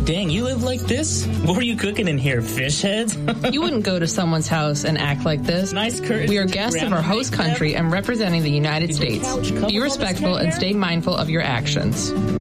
Dang, you live like this? What are you cooking in here, fish heads? You wouldn't go to someone's house and act like this. Nice curtains. We are guests of our host country and representing the United States. Be respectful and stay mindful of your actions.